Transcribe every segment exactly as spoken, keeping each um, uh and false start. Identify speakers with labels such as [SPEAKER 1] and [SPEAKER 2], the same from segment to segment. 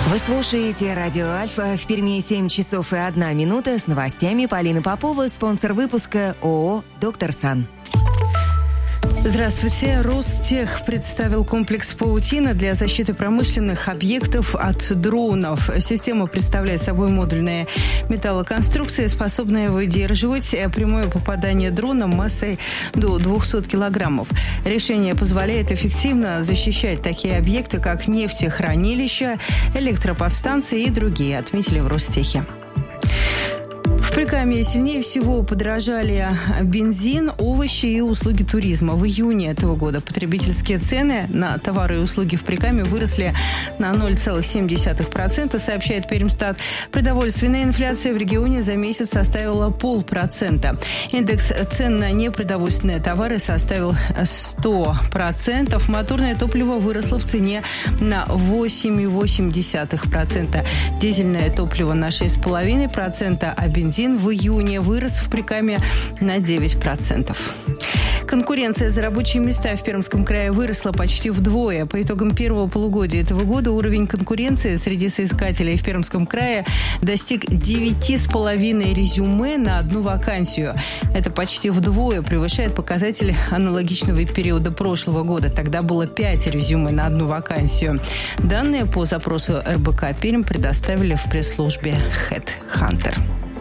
[SPEAKER 1] Вы слушаете радио Альфа. В Перми семь часов и одна минута. С новостями Полина Попова, спонсор выпуска ООО «Доктор Сан».
[SPEAKER 2] Здравствуйте. Ростех представил комплекс «Паутина» для защиты промышленных объектов от дронов. Система представляет собой модульная металлоконструкция, способная выдерживать прямое попадание дрона массой до двухсот килограммов. Решение позволяет эффективно защищать такие объекты, как нефтехранилища, электроподстанции и другие, отметили в Ростехе. В Прикамье сильнее всего подорожали бензин, овощи и услуги туризма. В июне этого года потребительские цены на товары и услуги в Прикамье выросли на ноль целых семь десятых процента, сообщает Пермстат. Продовольственная инфляция в регионе за месяц составила полпроцента. Индекс цен на непродовольственные товары составил сто процентов. Моторное топливо выросло в цене на восемь целых восемь десятых процента. Дизельное топливо на шесть целых пять десятых процента, а бензин в июне вырос в Прикамье на девять процентов. Конкуренция за рабочие места в Пермском крае выросла почти вдвое. По итогам первого полугодия этого года уровень конкуренции среди соискателей в Пермском крае достиг девять целых пять десятых резюме на одну вакансию. Это почти вдвое превышает показатель аналогичного периода прошлого года. Тогда было пять резюме на одну вакансию. Данные по запросу эр бэ ка Пермь предоставили в пресс-службе HeadHunter.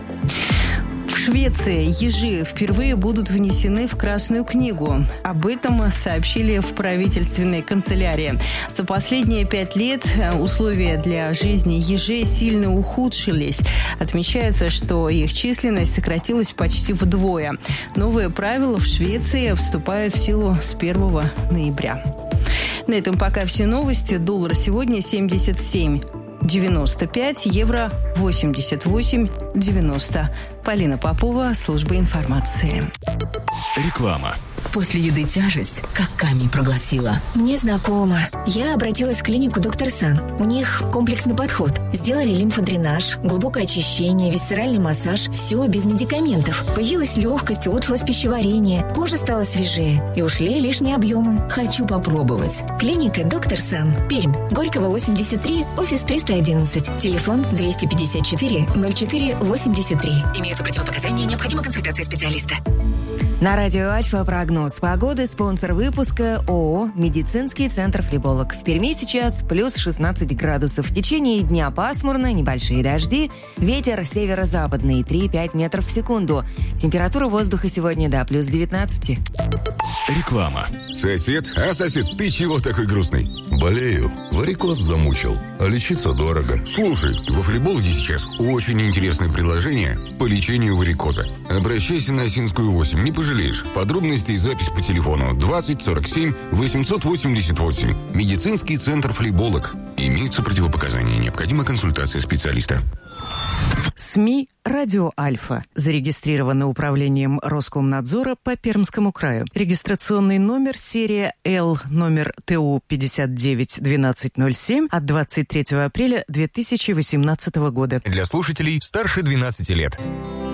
[SPEAKER 2] В Швеции ежи впервые будут внесены в Красную книгу. Об этом сообщили в правительственной канцелярии. За последние пять лет условия для жизни ежей сильно ухудшились. Отмечается, что их численность сократилась почти вдвое. Новые правила в Швеции вступают в силу с первого ноября. На этом пока все новости. Доллар сегодня семьдесят семь девяносто пять, евро восемьдесят восемь девяносто. Полина Попова, служба информации.
[SPEAKER 3] Реклама.
[SPEAKER 4] После еды тяжесть, как камень проглотила.
[SPEAKER 5] Мне знакомо. Я обратилась в клинику «Доктор Сан». У них комплексный подход. Сделали лимфодренаж, глубокое очищение, висцеральный массаж. Все без медикаментов. Появилась легкость, улучшилось пищеварение. Кожа стала свежее. И ушли лишние объемы.
[SPEAKER 4] Хочу попробовать.
[SPEAKER 5] Клиника «Доктор Сан». Пермь. Горького, восемьдесят три, офис триста одиннадцать. Телефон двести пятьдесят четыре ноль четыре восемьдесят три. Имеются противопоказания, необходима консультация специалиста.
[SPEAKER 1] На радио Альфа прогноз погоды, спонсор выпуска ООО «Медицинский центр Флеболог». В Перми сейчас плюс шестнадцать градусов. В течение дня пасмурно, небольшие дожди, ветер северо-западный три-пять метров в секунду. Температура воздуха сегодня до плюс девятнадцать.
[SPEAKER 3] Реклама.
[SPEAKER 6] Сосед? А, сосед, ты чего такой грустный?
[SPEAKER 7] Болею. Варикоз замучил. А лечиться дорого.
[SPEAKER 6] Слушай, во Флебологе сейчас очень интересное предложение по лечению варикоза. Обращайся на Осинскую восемь, не пожалеешь. Подробности и запись по телефону двадцать сорок семь восемьсот восемьдесят восемь. Медицинский центр Флеболог. Имеются противопоказания, необходима консультация специалиста.
[SPEAKER 2] СМИ «Радио Альфа» зарегистрировано управлением Роскомнадзора по Пермскому краю. Регистрационный номер серия Л, номер Т У пятьдесят девять двенадцать ноль семь от двадцать третьего апреля две тысячи восемнадцатого года.
[SPEAKER 3] Для слушателей старше двенадцати лет.